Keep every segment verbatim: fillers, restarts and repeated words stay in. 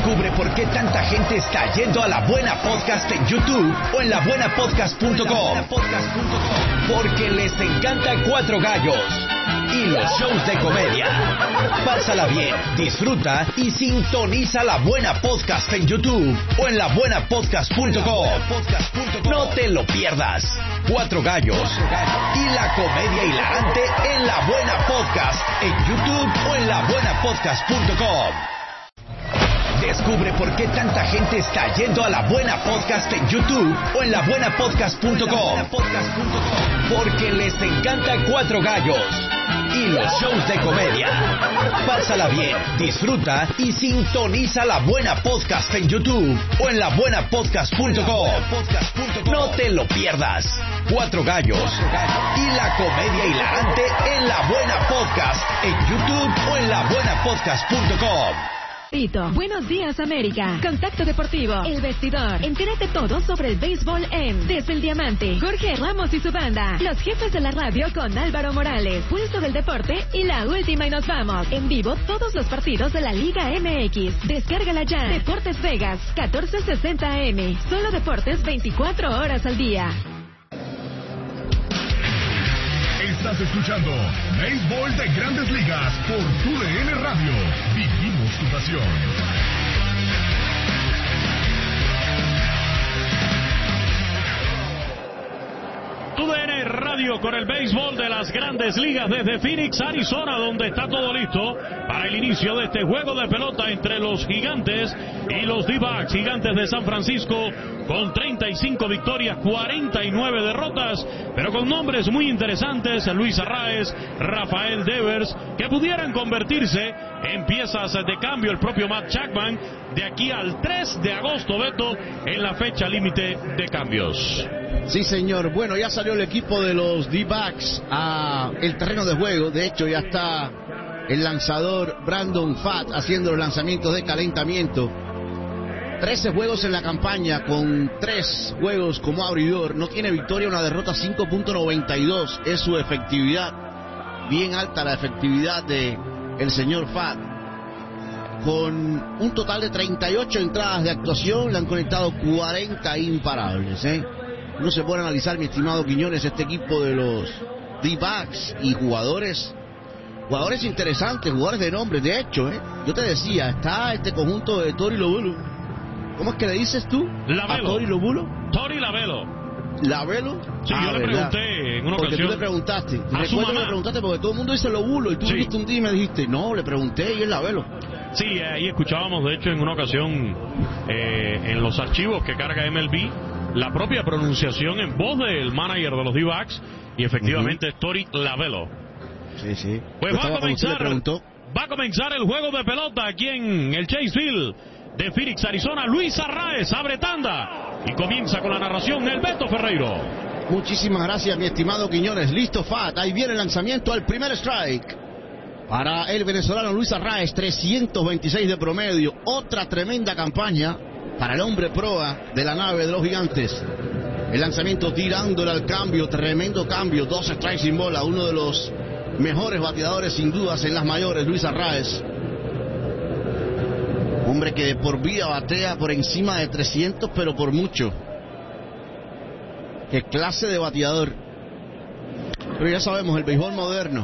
Descubre por qué tanta gente está yendo a La Buena Podcast en YouTube o en la buena podcast punto com. Porque les encanta Cuatro Gallos y los shows de comedia. Pásala bien, disfruta y sintoniza La Buena Podcast en YouTube o en la buena podcast punto com. No te lo pierdas. Cuatro Gallos y la comedia hilarante en La Buena Podcast en YouTube o en la buena podcast punto com. Descubre por qué tanta gente está yendo a La Buena Podcast en YouTube o en la buena podcast punto com. Porque les encanta Cuatro Gallos y los shows de comedia. Pásala bien, disfruta y sintoniza La Buena Podcast en YouTube o en la buena podcast punto com. No te lo pierdas. Cuatro Gallos y la comedia hilarante en La Buena Podcast en YouTube o en la buena podcast punto com. Buenos días, América. Contacto Deportivo, El Vestidor. Entérate todo sobre el béisbol en Desde el Diamante. Jorge Ramos y su banda. Los jefes de la radio con Álvaro Morales. Pulso del deporte y la última y nos vamos. En vivo todos los partidos de la Liga M X. Descárgala ya. Deportes Vegas, catorce sesenta A M. Solo deportes veinticuatro horas al día. Estás escuchando Béisbol de Grandes Ligas por T U D N Radio. Vivimos tu pasión. T U D N Radio con el béisbol de las Grandes Ligas desde Phoenix, Arizona, donde está todo listo para el inicio de este juego de pelota entre los Gigantes y los D-Backs. Gigantes de San Francisco con treinta y cinco victorias, cuarenta y nueve derrotas, pero con nombres muy interesantes: Luis Arraez, Rafael Devers, que pudieran convertirse en piezas de cambio. El propio Matt Chapman de aquí al tres de agosto, Beto, en la fecha límite de cambios. Sí, señor. Bueno, ya salió el equipo de los D-Backs a el terreno de juego. De hecho, ya está el lanzador Brandon Pfaadt haciendo los lanzamientos de calentamiento. trece juegos en la campaña, con tres juegos como abridor. No tiene victoria, una derrota. Cinco punto noventa y dos es su efectividad. Bien alta la efectividad de el señor Pfaadt. Con un total de treinta y ocho entradas de actuación, le han conectado cuarenta imparables, ¿eh? Uno se puede analizar, mi estimado Quiñones, este equipo de los D-Backs y jugadores, jugadores interesantes, jugadores de nombre. De hecho, ¿eh? Yo te decía, está este conjunto de Tori Lobulo. ¿Cómo es que le dices tú? Lavelo. ¿A Tori Lobulo? Tori Lavelo. ¿Lavelo? Sí, ah, yo le ¿verdad? pregunté en una porque ocasión. Tú le preguntaste. A Recuerdo su mamá. que le preguntaste porque todo el mundo dice Lobulo y tú Sí. viste un día y me dijiste, no, le pregunté y es Lavelo. Sí, ahí escuchábamos, de hecho, en una ocasión eh, en los archivos que carga M L B, la propia pronunciación en voz del manager de los D-Backs, y efectivamente uh-huh. es Tori Lavelo. Sí, sí. Pues va a comenzar, va a comenzar el juego de pelota aquí en el Chase Field de Phoenix, Arizona. Luis Arraez abre tanda y comienza con la narración el Beto Ferreiro. Muchísimas gracias, mi estimado Quiñones. Listo, Pfaadt. Ahí viene el lanzamiento al primer strike. Para el venezolano Luis Arraez, trescientos veintiséis de promedio. Otra tremenda campaña para el hombre proa de la nave de los Gigantes. El lanzamiento tirándole al cambio, tremendo cambio. Dos strikes sin bola. Uno de los mejores bateadores sin dudas en las mayores, Luis Arraez. Hombre que de por vida batea por encima de trescientos, pero por mucho. Qué clase de bateador. Pero ya sabemos, el béisbol moderno,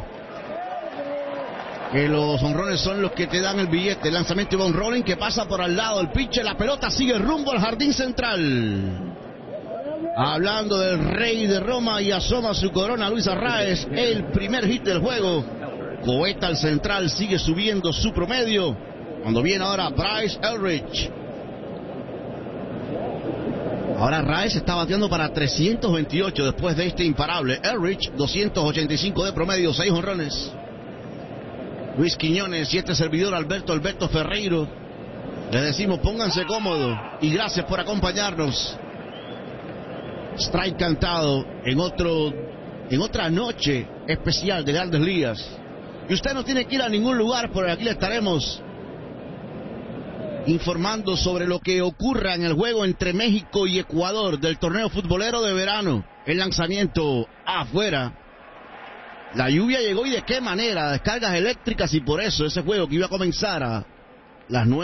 que los honrones son los que te dan el billete. El lanzamiento va un rolling que pasa por al lado. El pitcher, la pelota sigue rumbo al jardín central. Hablando del rey de Roma, y asoma su corona Luis Arraez. El primer hit del juego. Coheta al central, sigue subiendo su promedio. Cuando viene ahora Bryce Elrich. Ahora Arraez está bateando para trescientos veintiocho después de este imparable. Elrich, doscientos ochenta y cinco de promedio, seis honrones. Luis Quiñones y este servidor Alberto Alberto Ferreiro les decimos pónganse cómodos y gracias por acompañarnos. Strike cantado en otro en otra noche especial de Grandes Ligas. Y usted no tiene que ir a ningún lugar, porque aquí le estaremos informando sobre lo que ocurra en el juego entre México y Ecuador del torneo futbolero de verano. El lanzamiento afuera. La lluvia llegó y de qué manera, descargas eléctricas, y por eso ese juego que iba a comenzar a las nueve